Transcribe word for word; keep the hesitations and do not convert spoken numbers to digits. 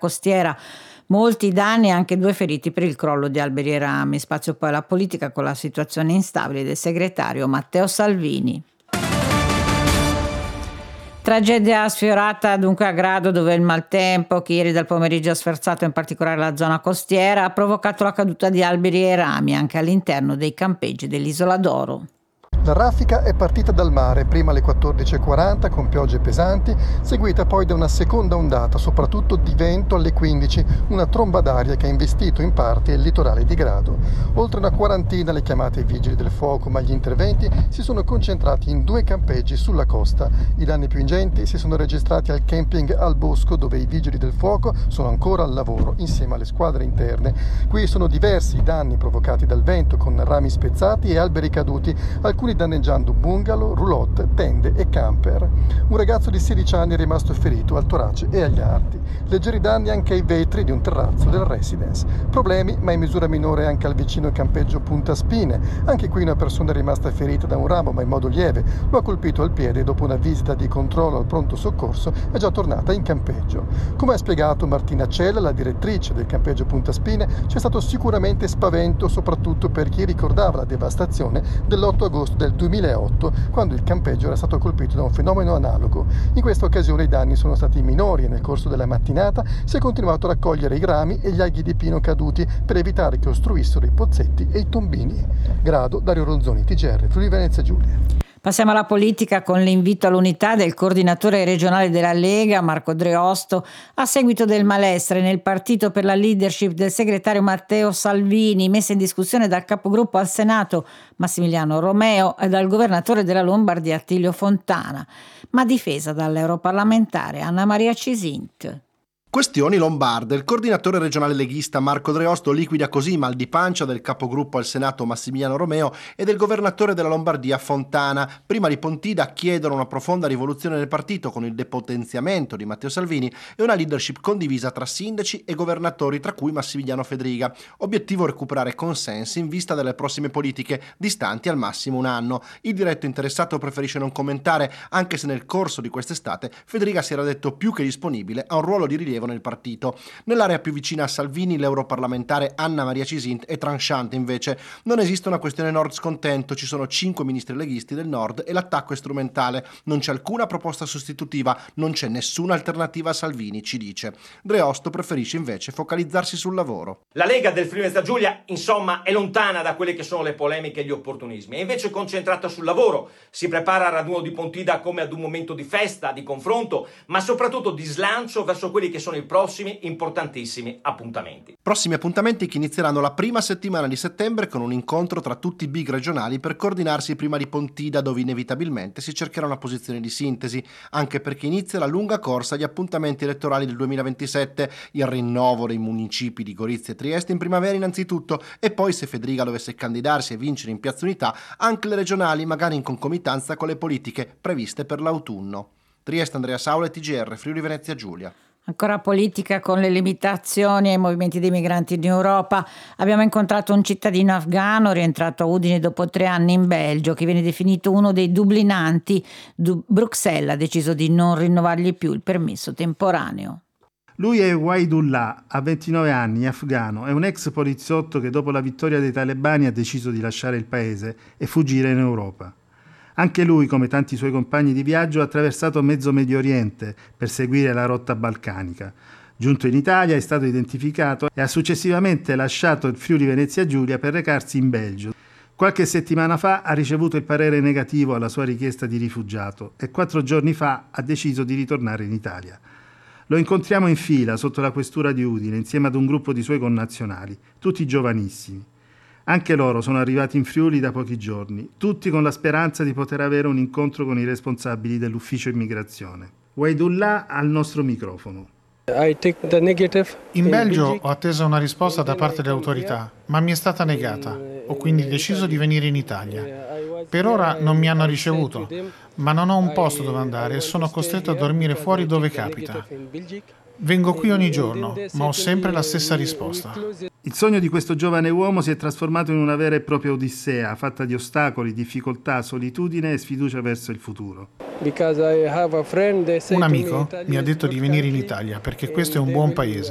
costiera. Molti danni e anche due feriti per il crollo di alberi e rami. Spazio poi alla politica con la situazione instabile del segretario Matteo Salvini. Tragedia sfiorata dunque a Grado, dove il maltempo, che ieri dal pomeriggio ha sferzato in particolare la zona costiera, ha provocato la caduta di alberi e rami anche all'interno dei campeggi dell'Isola d'Oro. La raffica è partita dal mare, prima alle quattordici e quaranta con piogge pesanti, seguita poi da una seconda ondata, soprattutto di vento alle quindici, una tromba d'aria che ha investito in parte il litorale di Grado. Oltre una quarantina le chiamate ai vigili del fuoco, ma gli interventi si sono concentrati in due campeggi sulla costa. I danni più ingenti si sono registrati al camping Al Bosco, dove i vigili del fuoco sono ancora al lavoro insieme alle squadre interne. Qui sono diversi i danni provocati dal vento, con rami spezzati e alberi caduti, alcuni danneggiando bungalow, roulotte, tende e camper. Un ragazzo di sedici anni è rimasto ferito al torace e agli arti. Leggeri danni anche ai vetri di un terrazzo del residence. Problemi, ma in misura minore, anche al vicino campeggio Punta Spine. Anche qui una persona è rimasta ferita da un ramo, ma in modo lieve. Lo ha colpito al piede e dopo una visita di controllo al pronto soccorso è già tornata in campeggio. Come ha spiegato Martina Cella, la direttrice del campeggio Punta Spine, c'è stato sicuramente spavento, soprattutto per chi ricordava la devastazione dell'otto agosto del duemilaotto, quando il campeggio era stato colpito da un fenomeno analogo. In questa occasione i danni sono stati minori e nel corso della mattinata si è continuato a raccogliere i rami e gli aghi di pino caduti per evitare che ostruissero i pozzetti e i tombini. Grado, Dario Ronzoni, T G R, Friuli Venezia Giulia. Passiamo alla politica con l'invito all'unità del coordinatore regionale della Lega, Marco Dreosto, a seguito del malessere nel partito per la leadership del segretario Matteo Salvini, messa in discussione dal capogruppo al Senato Massimiliano Romeo e dal governatore della Lombardia Attilio Fontana, ma difesa dall'europarlamentare Anna Maria Cisint. Questioni lombarde. Il coordinatore regionale leghista Marco Dreosto liquida così mal di pancia del capogruppo al Senato Massimiliano Romeo e del governatore della Lombardia Fontana. Prima di Pontida chiedono una profonda rivoluzione del partito con il depotenziamento di Matteo Salvini e una leadership condivisa tra sindaci e governatori, tra cui Massimiliano Fedriga. Obiettivo: recuperare consensi in vista delle prossime politiche, distanti al massimo un anno. Il diretto interessato preferisce non commentare, anche se nel corso di quest'estate Fedriga si era detto più che disponibile a un ruolo di rilievo nel partito. Nell'area più vicina a Salvini, l'europarlamentare Anna Maria Cisint è tranchante invece. Non esiste una questione nord scontento, ci sono cinque ministri leghisti del nord e l'attacco è strumentale. Non c'è alcuna proposta sostitutiva, non c'è nessuna alternativa a Salvini, ci dice. Dreosto preferisce invece focalizzarsi sul lavoro. La Lega del Friuli Venezia Giulia, insomma, è lontana da quelle che sono le polemiche e gli opportunismi, è invece concentrata sul lavoro. Si prepara al raduno di Pontida come ad un momento di festa, di confronto, ma soprattutto di slancio verso quelli che sono i prossimi importantissimi appuntamenti. Prossimi appuntamenti che inizieranno la prima settimana di settembre con un incontro tra tutti i big regionali per coordinarsi prima di Pontida, dove inevitabilmente si cercherà una posizione di sintesi, anche perché inizia la lunga corsa agli appuntamenti elettorali del duemilaventisette, il rinnovo dei municipi di Gorizia e Trieste in primavera innanzitutto, e poi, se Fedriga dovesse candidarsi e vincere in Piazza Unità, anche le regionali, magari in concomitanza con le politiche previste per l'autunno. Trieste, Andrea Saula, T G R, Friuli Venezia Giulia. Ancora politica con le limitazioni ai movimenti dei migranti in Europa. Abbiamo incontrato un cittadino afghano rientrato a Udine dopo tre anni in Belgio, che viene definito uno dei dublinanti. Du- Bruxelles ha deciso di non rinnovargli più il permesso temporaneo. Lui è Waidullah, ha ventinove anni, afghano, è un ex poliziotto che dopo la vittoria dei talebani ha deciso di lasciare il paese e fuggire in Europa. Anche lui, come tanti suoi compagni di viaggio, ha attraversato mezzo Medio Oriente per seguire la rotta balcanica. Giunto in Italia è stato identificato e ha successivamente lasciato il Friuli Venezia Giulia per recarsi in Belgio. Qualche settimana fa ha ricevuto il parere negativo alla sua richiesta di rifugiato e quattro giorni fa ha deciso di ritornare in Italia. Lo incontriamo in fila sotto la questura di Udine insieme ad un gruppo di suoi connazionali, tutti giovanissimi. Anche loro sono arrivati in Friuli da pochi giorni, tutti con la speranza di poter avere un incontro con i responsabili dell'ufficio immigrazione. Waidullah al nostro microfono. In Belgio ho atteso una risposta da parte delle autorità, ma mi è stata negata. Ho quindi deciso di venire in Italia. Per ora non mi hanno ricevuto, ma non ho un posto dove andare e sono costretto a dormire fuori dove capita. Vengo qui ogni giorno, ma ho sempre la stessa risposta. Il sogno di questo giovane uomo si è trasformato in una vera e propria odissea, fatta di ostacoli, difficoltà, solitudine e sfiducia verso il futuro. Un amico mi ha detto di venire in Italia perché questo è un buon paese.